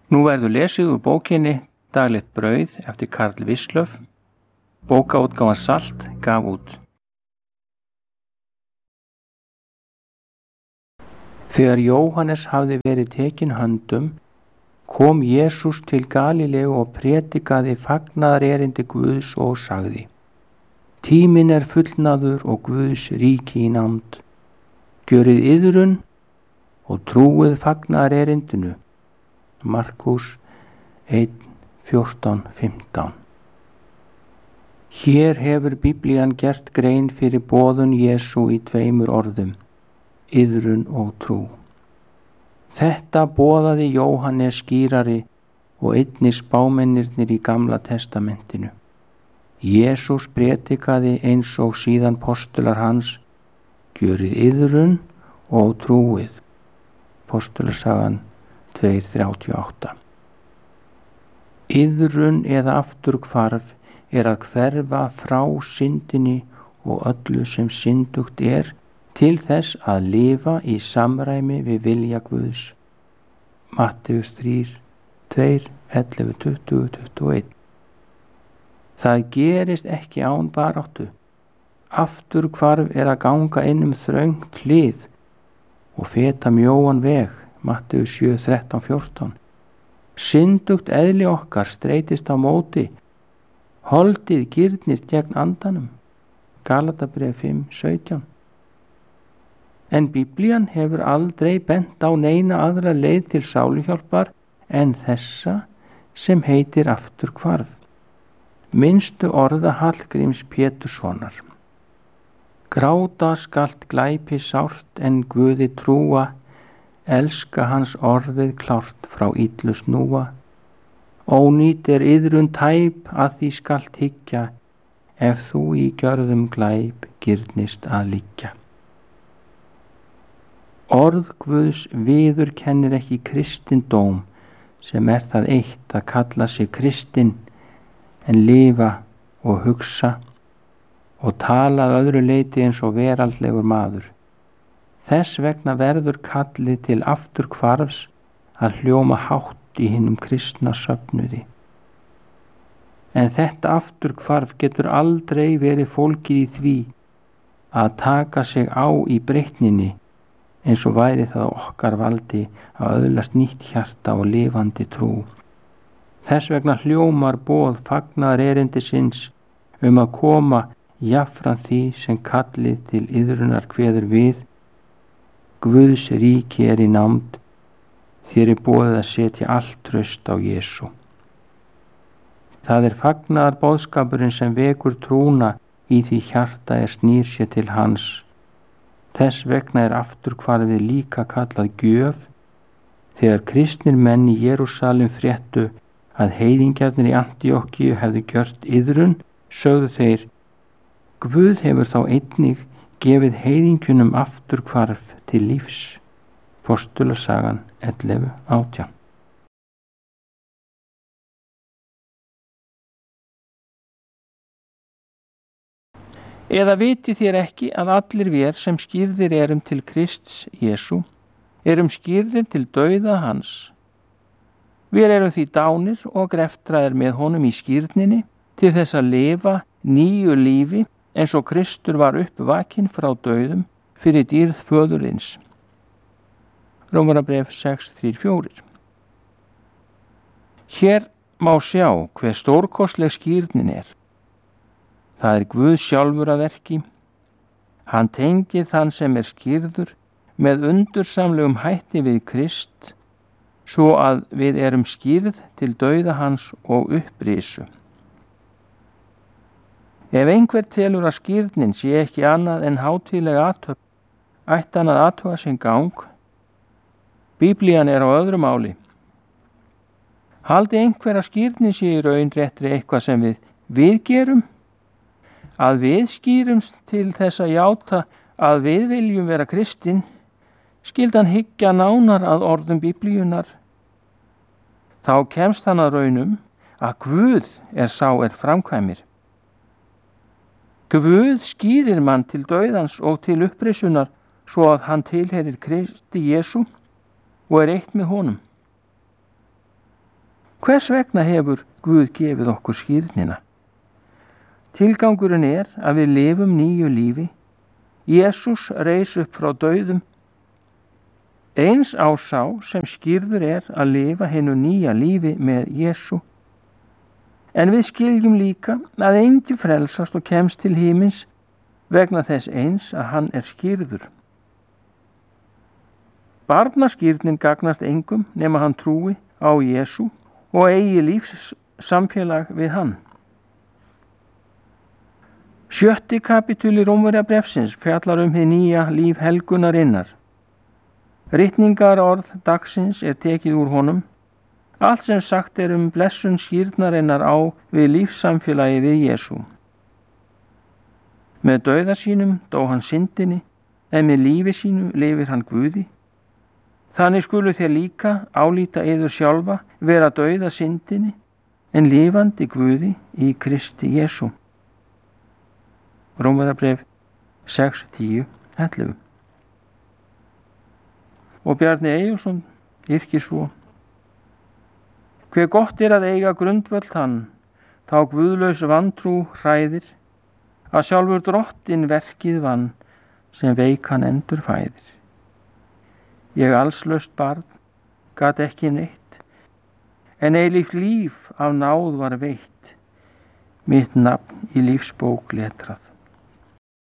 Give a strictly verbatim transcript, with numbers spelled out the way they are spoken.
Nú verður lesið úr bókinni Daglegt brauð eftir Karl Wislöff. Bókaútgáfan Salt gaf út. Þegar Jóhannes hafði verið tekinn höndum, kom Jesús til Galileu og prédikaði fagnaðarerindi Guðs og sagði: Tíminn er fullnaður og Guðs ríki í nánd. Gjörið iðrun og trúið fagnaðarerindinu. Markús eitt, fjórtán, fimmtán. Hér hefur Biblían gert grein fyrir boðun Jesú í tveimur orðum, iðrun og trú. Þetta boðaði Jóhannes skýrari og einnig spámennirnir í Gamla testamentinu. Jesús prédikaði eins og síðan postular hans: gjörið iðrun og trúið. Postularsagan tvö, þrjátíu og átta. Iðrun eða afturhvarf er að hverfa frá syndinni og öllu sem syndugt er til þess að lifa í samræmi við vilja Guðs. Matteus þrjú, tvö, ellefu, tuttugu, tuttugu og eitt. Það gerist ekki án baráttu. Afturhvarf er að ganga inn um þröngt hlið og feta mjóan veg. Matteus sjö, þrettán, fjórtán. Syndugt eðli okkar streitist á móti. Holdið girnist gegn andanum. Galatabréf fimm, sautján. En Biblían hefur aldrei bent á neina aðra leið til sáluhjálpar en þessa sem heitir afturhvarf. Minnstu orða Hallgríms Péturssonar. Gráta skalt glæpi sárt en Guði trúa, elska hans orðið klárt frá illu snúa. Ónýt er iðrun tæp að því skalt hyggja, ef þú í gjörðum glæp girnist að liggja. Orð Guðs viðurkennir ekki kristindóm, sem er það eitt að kalla sig kristinn, en lifa og hugsa og tala að öðru leyti eins og veraldlegur maður. Þess vegna verður kallið til afturhvarfs að hljóma hátt í hinum kristna söfnuði. En þetta afturhvarf getur aldrei verið fólgið í því að taka sig á í breytninni eins og væri það okkar valdi að öðlast nýtt hjarta og lifandi trú. Þess vegna hljómar boð fagnaðarerindisins um að koma jafnframt því sem kallið til iðrunar kveður við: Guðs ríki er í nánd, þér er boðið að setja allt traust á Jesú. Það er fagnaðar boðskapurinn sem vekur trúna í því hjarta er snýr sér til hans. Þess vegna er afturhvarfið líka kallað gjöf. Þegar kristnir menn í Jerúsalem fréttu að heiðingjarnir í Antíokkíu hefðu gjört iðrun, sögðu þeir: Guð hefur þá einnig gefið heiðingjunum afturhvarf til lífs. Postularsagan ellefu, átján. Eða vitið þér ekki að allir vér sem skírðir erum til Krists Jesú, erum skírðir til dauða hans. Vér erum því dánir og greftraðir með honum í skírninni til þess að lifa nýju lífi eins og Kristur var uppvakinn frá dauðum fyrir dýrð föðurins. Rómarbréf sex, þrjú, fjögur. Hér má sjá hve stórkostleg skírnin er. Það er Guð sjálfur að verki. Hann tengir þann sem er skírður með undursamlegum hætti við Krist, svo að við erum skírð til dauða hans og upprisu. Ef einhver telur að skírnin sé ekki annað en hátíðleg athöfn, ætti hann að athuga sinn gang. Biblían er á öðru máli. Haldi einhver að skírnin sé í raun réttri eitthvað sem við viðgerum, að við skýrumst til þess að játa að við viljum vera kristinn, skyldi hann hyggja nánar að orðum Biblíunar. Þá kemst hann að raunum að Guð er sá er framkvæmir. Guð skýrir mann til dauðans og til upprisunar svo að hann tilheyrir Kristi Jesú og er eitt með honum. Hvers vegna hefur Guð gefið okkur skírnina? Tilgangurinn er að við lifum nýju lífi. Jesús reis upp frá dauðum. Eins á sá sem skírður er að lifa hinu nýja lífi með Jesú. En við skiljum líka að enginn frelsast og kemst til himins vegna þess eins að hann er skírður. Barnaskírnin gagnast engum nema hann trúi á Jesú og eigi lífs samfélag við hann. Sjötti kapítuli Rómverjabréfsins fjallar um hið nýja líf helgunarinnar. Ritningarorð dagsins er tekið úr honum. Allt sem sagt er um blessun skírnarinnar á við lífssamfélagi við Jesú. Með dauða sínum dó hann syndinni, en með lífi sínu lifir hann Guði. Þannig skulu þér líka álíta yður sjálfa vera dauða syndinni, en lifandi Guði í Kristi Jesú. Rómverjabréf sex, tíu, ellefu. Og Bjarni Eyjólfsson yrkir svo: Hve gott er að eiga grundvöll þann, þá guðlaus vantrú hræðir, að sjálfur drottin verkið vann, sem veikan endur fæðir. Ég allslaust barn, gat ekki neitt, en eilíft líf af náð var veitt, mitt nafn í lífsbók letrað.